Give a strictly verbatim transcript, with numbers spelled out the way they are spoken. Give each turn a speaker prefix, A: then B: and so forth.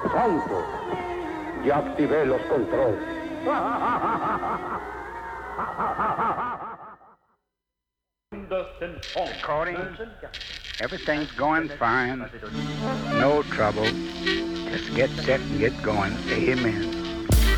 A: Santo, ya activé los controles.
B: Recording. Everything's going fine. No trouble. Just get set and get going. Amen.